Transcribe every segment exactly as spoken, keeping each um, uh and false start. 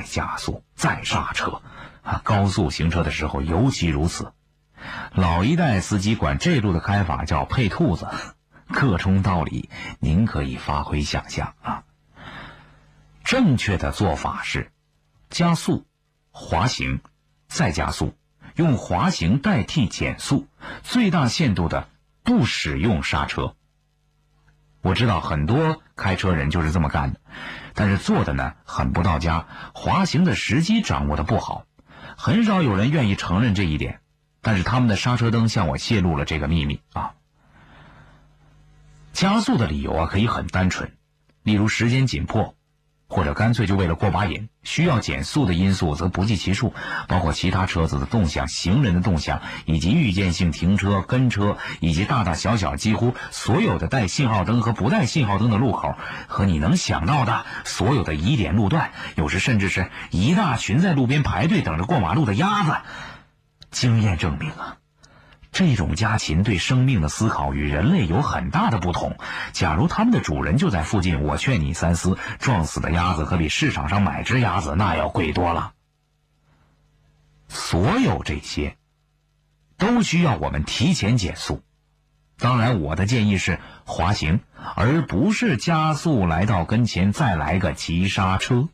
加速，再刹车啊！高速行车的时候尤其如此。老一代司机管这路的开法叫配兔子，各中道理您可以发挥想象啊。正确的做法是加速、滑行，再加速，用滑行代替减速，最大限度的不使用刹车。我知道很多开车人就是这么干的，但是做的呢很不到家，滑行的时机掌握的不好，很少有人愿意承认这一点。但是他们的刹车灯向我泄露了这个秘密啊。加速的理由啊可以很单纯，例如时间紧迫，或者干脆就为了过把瘾。需要减速的因素则不计其数，包括其他车子的动向、行人的动向，以及预见性停车、跟车，以及大大小小几乎所有的带信号灯和不带信号灯的路口，和你能想到的所有的疑点路段，有时甚至是一大群在路边排队等着过马路的鸭子。经验证明啊，这种家禽对生命的思考与人类有很大的不同。假如他们的主人就在附近，我劝你三思，撞死的鸭子可比市场上买只鸭子那要贵多了。所有这些都需要我们提前减速。当然我的建议是滑行，而不是加速来到跟前再来个急刹车。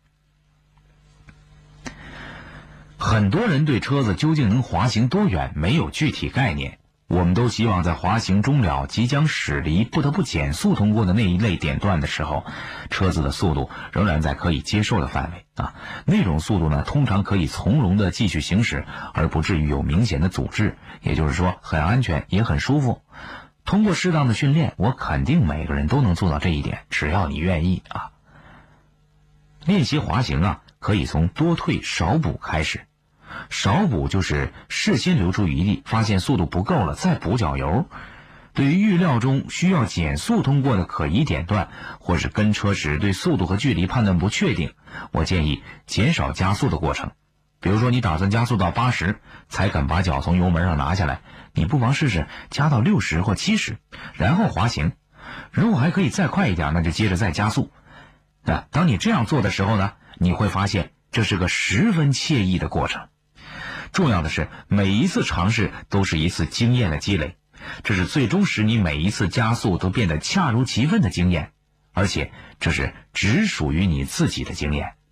很多人对车子究竟能滑行多远没有具体概念，我们都希望在滑行终了、即将驶离、不得不减速通过的那一类点段的时候，车子的速度仍然在可以接受的范围啊。那种速度呢，通常可以从容的继续行驶，而不至于有明显的阻滞，也就是说很安全也很舒服。通过适当的训练，我肯定每个人都能做到这一点，只要你愿意啊。练习滑行啊，可以从多退少补开始。少补就是事先留出余地，发现速度不够了再补脚油。对于预料中需要减速通过的可疑点段，或是跟车时对速度和距离判断不确定，我建议减少加速的过程。比如说你打算加速到八十才肯把脚从油门上拿下来，你不妨试试加到六十或七十，然后滑行。如果还可以再快一点，那就接着再加速。那当你这样做的时候呢，你会发现这是个十分惬意的过程。重要的是每一次尝试都是一次经验的积累，这是最终使你每一次加速都变得恰如其分的经验，而且这是只属于你自己的经验。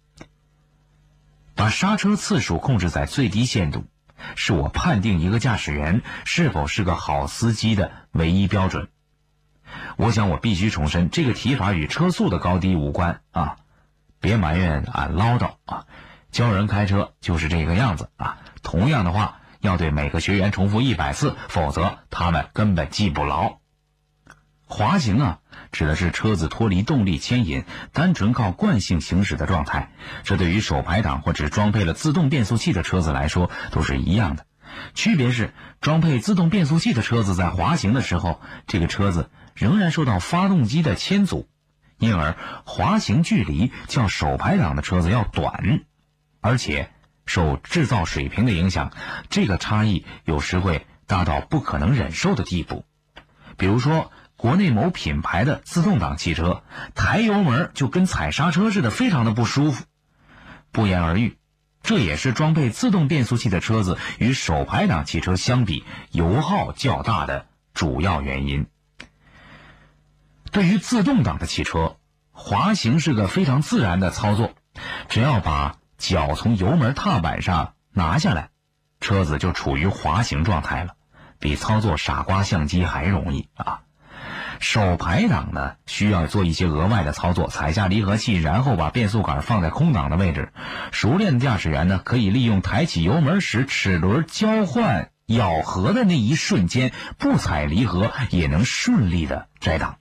把刹车次数控制在最低限度，是我判定一个驾驶员是否是个好司机的唯一标准。我想我必须重申，这个提法与车速的高低无关啊！别埋怨俺唠叨啊！教人开车就是这个样子啊！同样的话要对每个学员重复一百次，否则他们根本记不牢。滑行啊，指的是车子脱离动力牵引，单纯靠惯性行驶的状态。这对于手排档或者装配了自动变速器的车子来说都是一样的。区别是，装配自动变速器的车子在滑行的时候，这个车子仍然受到发动机的牵阻，因而滑行距离较手排档的车子要短。而且受制造水平的影响，这个差异有时会大到不可能忍受的地步。比如说国内某品牌的自动挡汽车，抬油门就跟踩刹车似的，非常的不舒服。不言而喻，这也是装配自动变速器的车子与手排档汽车相比油耗较大的主要原因。对于自动挡的汽车，滑行是个非常自然的操作，只要把脚从油门踏板上拿下来，车子就处于滑行状态了，比操作傻瓜相机还容易啊！手排档呢，需要做一些额外的操作，踩下离合器，然后把变速杆放在空档的位置。熟练的驾驶员呢，可以利用抬起油门时齿轮交换咬合的那一瞬间，不踩离合也能顺利的摘档。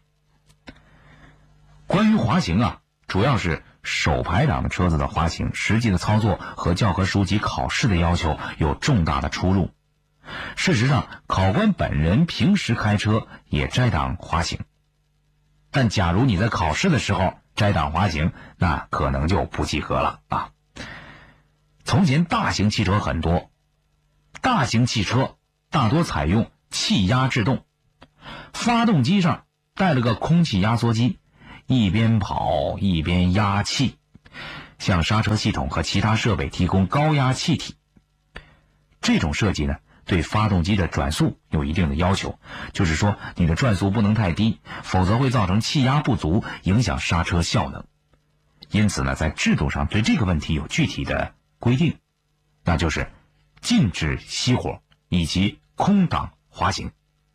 关于滑行啊，主要是手排档的车子的滑行，实际的操作和教科书及考试的要求有重大的出入。事实上，考官本人平时开车也摘档滑行，但假如你在考试的时候摘档滑行，那可能就不及格了啊。从前大型汽车很多，大型汽车大多采用气压制动，发动机上带了个空气压缩机，一边跑一边压气。 向刹车系统和其他设备提供高压气体。这种设计呢，对发动机的转速有一定的要求，就是说你的转速不能太低，否则会造成气压不足，影响刹车效能。因此呢，在制度上对这个问题有具体的规定，那就是禁止熄火以及空档滑行。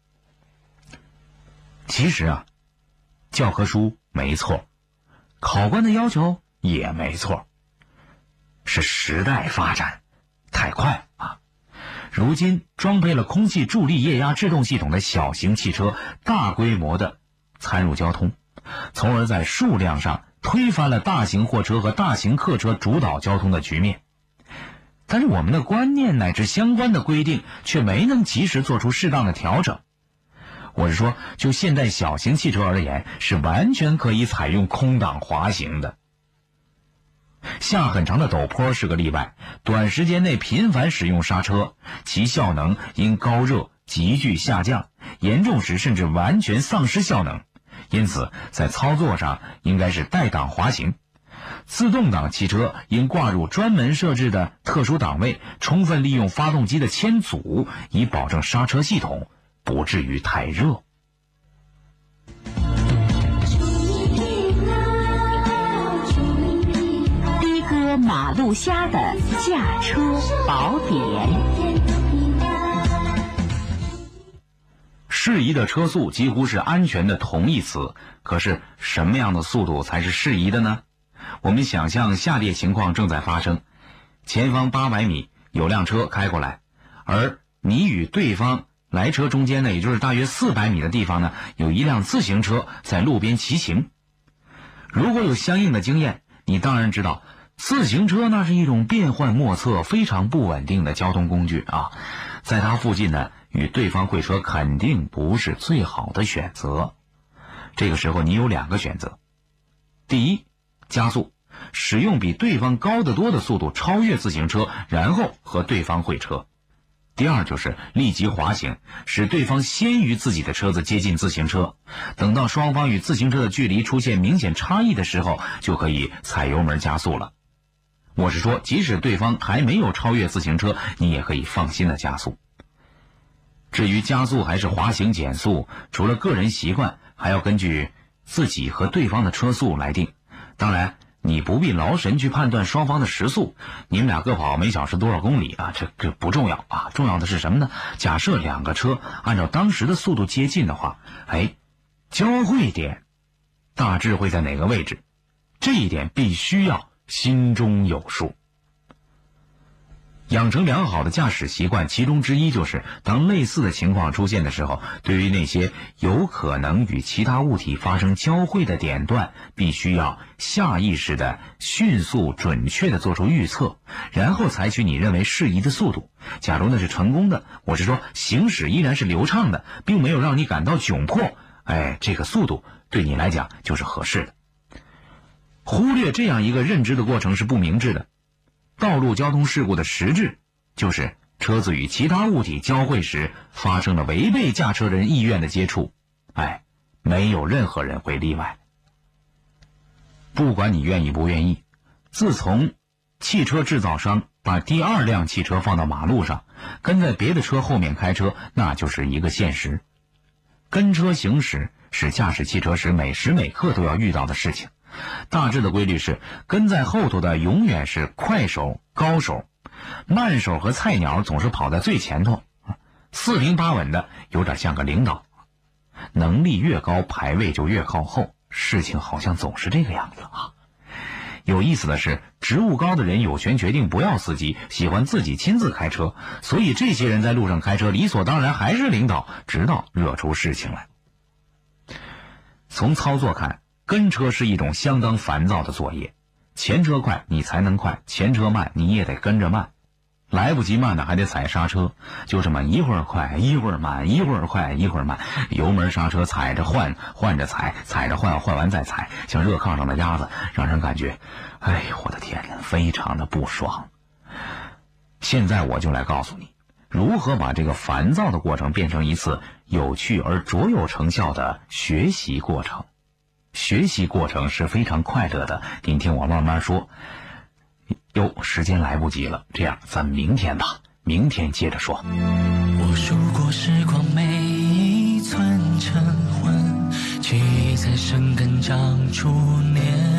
其实啊，教科书没错，考官的要求也没错，是时代发展太快啊！如今装配了空气助力液压制动系统的小型汽车大规模的参入交通，从而在数量上推翻了大型货车和大型客车主导交通的局面。但是我们的观念乃至相关的规定却没能及时做出适当的调整。我是说，就现代小型汽车而言，是完全可以采用空档滑行的。下很长的陡坡是个例外，短时间内频繁使用刹车，其效能因高热急剧下降，严重时甚至完全丧失效能。因此在操作上应该是带档滑行。自动挡汽车应挂入专门设置的特殊档位，充分利用发动机的牵阻，以保证刹车系统不至于太热。 的哥马路虾的驾车宝典。 适宜的车速几乎是安全的同义词，可是什么样的速度才是适宜的呢？我们想象下列情况正在发生：前方八百米有辆车开过来，而你与对方来车中间呢，也就是大约四百米的地方呢，有一辆自行车在路边骑行。如果有相应的经验，你当然知道自行车那是一种变幻莫测、非常不稳定的交通工具啊，在它附近呢，与对方会车肯定不是最好的选择。这个时候你有两个选择：第一，加速，使用比对方高得多的速度超越自行车，然后和对方会车；第二就是立即滑行，使对方先于自己的车子接近自行车，等到双方与自行车的距离出现明显差异的时候，就可以踩油门加速了。我是说，即使对方还没有超越自行车，你也可以放心的加速。至于加速还是滑行减速，除了个人习惯，还要根据自己和对方的车速来定。当然你不必劳神去判断双方的时速，你们俩各跑每小时多少公里啊，这这不重要啊，重要的是什么呢？假设两个车按照当时的速度接近的话，哎，交汇点大致会在哪个位置？这一点必须要心中有数。养成良好的驾驶习惯，其中之一就是当类似的情况出现的时候，对于那些有可能与其他物体发生交汇的点段，必须要下意识的迅速准确的做出预测，然后采取你认为适宜的速度。假如那是成功的，我是说行驶依然是流畅的，并没有让你感到窘迫，哎，这个速度对你来讲就是合适的。忽略这样一个认知的过程是不明智的。道路交通事故的实质就是车子与其他物体交汇时发生了违背驾车人意愿的接触，哎，没有任何人会例外。不管你愿意不愿意，自从汽车制造商把第二辆汽车放到马路上，跟在别的车后面开车，那就是一个现实。跟车行驶是驾驶汽车时每时每刻都要遇到的事情。大致的规律是，跟在后头的永远是快手高手，慢手和菜鸟总是跑在最前头，四平八稳的有点像个领导，能力越高排位就越靠后，事情好像总是这个样子啊。有意思的是，职务高的人有权决定不要司机，喜欢自己亲自开车，所以这些人在路上开车理所当然还是领导，直到惹出事情来。从操作看，跟车是一种相当烦躁的作业，前车快你才能快，前车慢你也得跟着慢，来不及慢的还得踩刹车，就这么一会儿快一会儿慢，一会儿快一会儿慢，油门刹车踩着换换着踩，踩着换换完再踩，像热炕上的鸭子，让人感觉哎呦我的天哪，非常的不爽。现在我就来告诉你如何把这个烦躁的过程变成一次有趣而卓有成效的学习过程。学习过程是非常快乐的，您听我慢慢说。 哟，时间来不及了，这样咱明天吧，明天接着说。 我数过时光每一寸晨昏，记忆在生根长出年